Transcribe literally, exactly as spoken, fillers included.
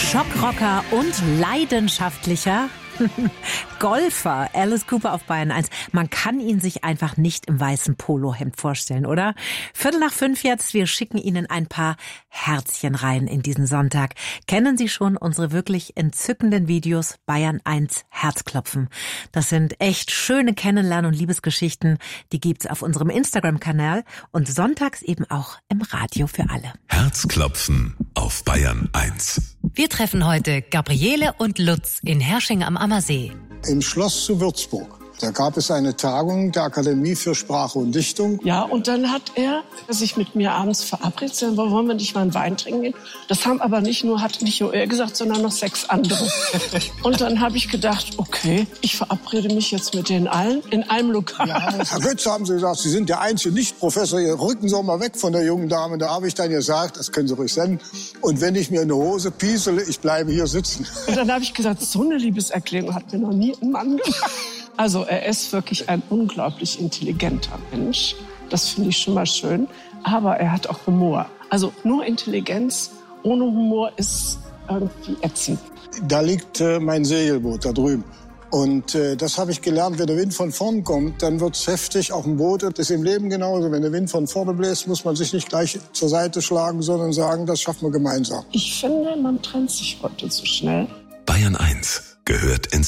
Schockrocker und leidenschaftlicher Golfer Alice Cooper auf Bayern eins. Man kann ihn sich einfach nicht im weißen Polohemd vorstellen, oder? Viertel nach fünf jetzt. Wir schicken Ihnen ein paar Herzchen rein in diesen Sonntag. Kennen Sie schon unsere wirklich entzückenden Videos Bayern eins Herzklopfen? Das sind echt schöne Kennenlern- und Liebesgeschichten. Die gibt's auf unserem Instagram-Kanal und sonntags eben auch im Radio für alle. Herzklopfen auf Bayern eins. Wir treffen heute Gabriele und Lutz in Hersching am Ammersee. Im Schloss zu Würzburg. Da gab es eine Tagung der Akademie für Sprache und Dichtung. Ja, und dann hat er sich mit mir abends verabredet, sagen, wollen wir nicht mal einen Wein trinken gehen? Das haben aber nicht nur, hat nicht nur er gesagt, sondern noch sechs andere. Und dann habe ich gedacht, okay, ich verabrede mich jetzt mit denen allen in einem Lokal. Ja, Herr Götze, haben Sie gesagt, Sie sind der einzige Nicht-Professor, Ihr rücken Sie mal weg von der jungen Dame. Da habe ich dann gesagt, das können Sie ruhig senden. Und wenn ich mir eine Hose piesele, ich bleibe hier sitzen. Und dann habe ich gesagt, so eine Liebeserklärung hat mir noch nie ein Mann gemacht. Also er ist wirklich ein unglaublich intelligenter Mensch. Das finde ich schon mal schön. Aber er hat auch Humor. Also nur Intelligenz ohne Humor ist irgendwie ätzend. Da liegt äh, mein Segelboot da drüben. Und äh, das habe ich gelernt, wenn der Wind von vorn kommt, dann wird's heftig auf dem Boot. Das ist im Leben genauso. Wenn der Wind von vorne bläst, muss man sich nicht gleich zur Seite schlagen, sondern sagen, das schaffen wir gemeinsam. Ich finde, man trennt sich heute zu schnell. Bayern eins gehört ins